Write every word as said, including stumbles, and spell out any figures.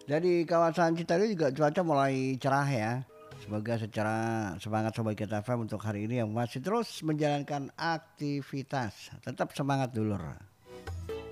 Jadi kawasan Citarum juga cuaca mulai cerah ya. Semoga secara semangat Sobat Kita F M untuk hari ini yang masih terus menjalankan aktivitas. Tetap semangat dulur.